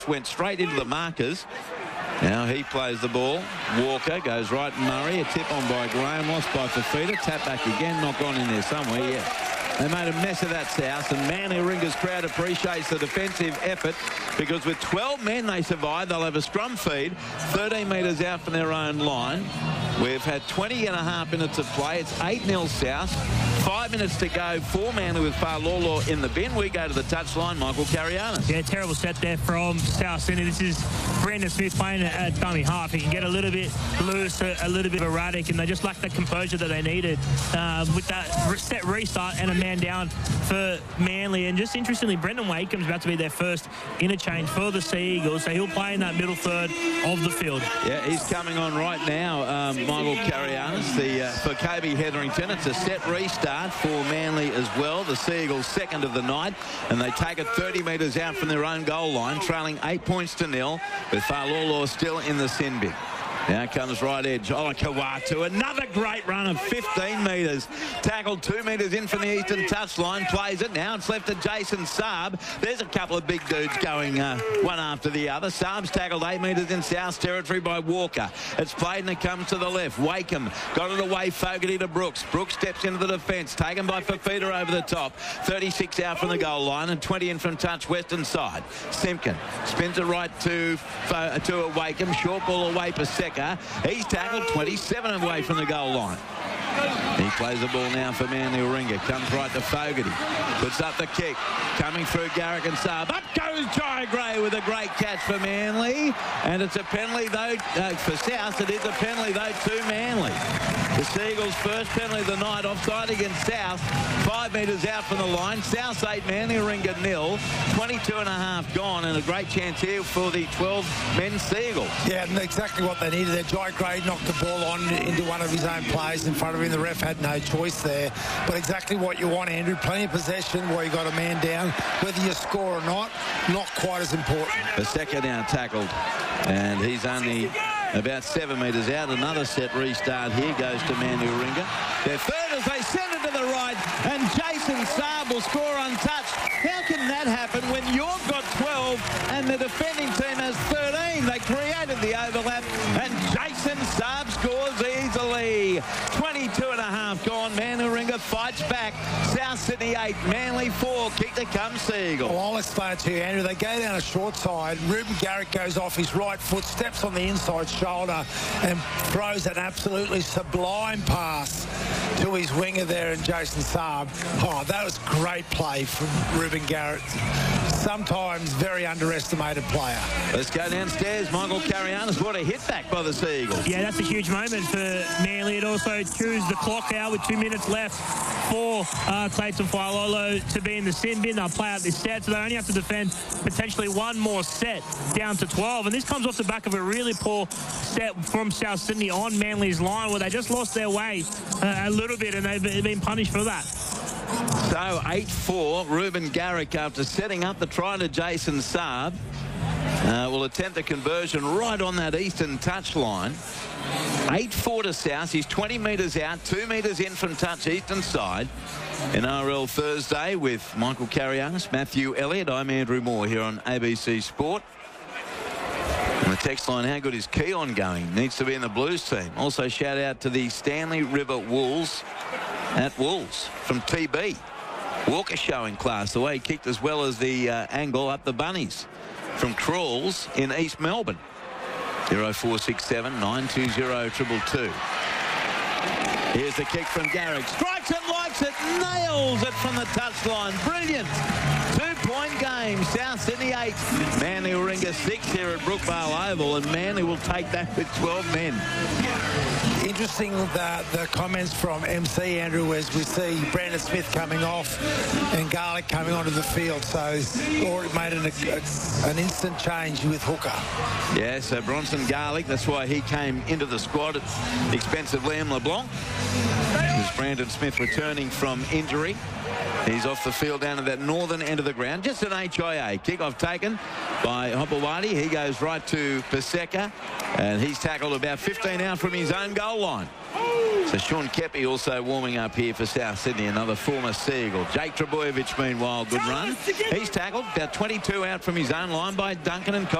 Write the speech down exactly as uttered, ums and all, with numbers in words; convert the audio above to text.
went straight into the markers. Now he plays the ball. Walker goes right. Murray, a tip on by Graham, lost by Fafita. Tap back again, knock on in there somewhere, yeah. They made a mess of that, South, and Manly Warringah's crowd appreciates the defensive effort because with twelve men they survive. They'll have a scrum feed, thirteen metres out from their own line. We've had twenty and a half minutes of play. It's eight nil South. Five minutes to go for Manly with Fa'alolo in the bin. We go to the touchline. Michael Carianis. Yeah, terrible set there from South Sydney. This is Brandon Smith playing at dummy half. He can get a little bit loose, a, a little bit erratic, and they just lacked the composure that they needed uh, with that set restart and a man down for Manly. And just interestingly, Brendan Wakeham's about to be their first interchange for the Sea Eagles, so he'll play in that middle third of the field. Yeah, he's coming on right now, um, Michael Carianis. The, uh, for Kobe Hetherington, it's a set restart for Manly as well. The Sea Eagles second of the night, and they take it thirty metres out from their own goal line, trailing eight points to nil, with Fa'alolo still in the sin bin. Now comes right edge, Olakawatu. Another great run of fifteen metres. Tackled two metres in from the eastern touchline. Plays it. Now it's left to Jason Saab. There's a couple of big dudes going uh, one after the other. Saab's tackled eight metres in South territory by Walker. It's played and it comes to the left. Wakeham got it away. Fogarty to Brooks. Brooks steps into the defence. Taken by Fafita over the top. thirty-six out from the goal line and twenty in from touch western side. Simpkin spins it right to, uh, to a Wakeham. Short ball away for second. He's tackled twenty-seven away from the goal line. He plays the ball now for Manly Warringah. Comes right to Fogarty. Puts up the kick. Coming through Garrick and Saab. Up goes Jai Gray with a great catch for Manly. And it's a penalty, though, uh, for South. It is a penalty, though, to Manly. The Sea Eagles' first penalty of the night, offside against South. Five metres out from the line. South eight, Manly Warringah nil. twenty-two and a half gone, and a great chance here for the twelve men Sea Eagles. Yeah, and exactly what they needed there. Jai Gray knocked the ball on into one of his own players in front of him. The ref had no choice there. But exactly what you want, Andrew. Plenty of possession where you got a man down. Whether you score or not, not quite as important. The second now tackled, and he's only about seven metres out. Another set restart here goes to Manly Warringah. Their third as they send it to the right, and Jason Saab will score untouched. How can that happen when you've got twelve and the defending team has thirteen? They created the overlap, and Jason Saab scores easily. twenty-two and a half gone. Manly Warringah fights back. South Sydney eight, Manly four. Kick to come Sea Eagles. Well, I'll explain it to you, Andrew. They go down a short side. Ruben Garrick goes off his right foot, steps on the inside shoulder and throws an absolutely sublime pass to his winger there and Jason Saab. Oh, that was great play from Ruben Garrick. Sometimes very underestimated player. Let's go downstairs. Michael Carianis. What a hit back by the Sea Eagles. Yeah, that's a huge moment for Manly. It also chews the clock out with two minutes left for uh, Clayton Fa'alolo to be in the sin bin. They'll play out this set, so they only have to defend potentially one more set down to twelve. And this comes off the back of a really poor set from South Sydney on Manly's line where they just lost their way uh, a little bit and they've been punished for that. So eight four, Ruben Garrick, after setting up the try to Jason Saab, uh, will attempt a conversion right on that eastern touch line. eight four to South. He's twenty metres out, two metres in from touch eastern side. N R L Thursday with Michael Carianis, Matthew Elliott. I'm Andrew Moore here on A B C Sport. And the text line, how good is Keon going? Needs to be in the Blues team. Also shout out to the Stanley River Wolves at Wolves from T B. Walker showing class, the way he kicked as well as the uh, angle up the Bunnies from Crawls in East Melbourne. zero four six seven nine two zero two two two. Here's the kick from Garrick. Strikes it, likes it, nails it from the touchline. Brilliant. Two-point game. South Sydney eight. Manly Warringah six here at Brookvale Oval, and Manly will take that with twelve men. Interesting that the comments from M C, Andrew, as we see Brandon Smith coming off and Garlick coming onto the field. So, or it made an, a, an instant change with Hooker. Yeah, so Bronson Garlick, that's why he came into the squad at the expense of Liam LeBlanc. As Brandon Smith returning from injury. He's off the field down to that northern end of the ground. Just an H I A. Kickoff taken by Hopewadi. He goes right to Paseka. And he's tackled about fifteen out from his own goal line. So Sean Kepi also warming up here for South Sydney, another former Seagull. Jake Trebojevic, meanwhile, good run. He's tackled about twenty-two out from his own line by Duncan and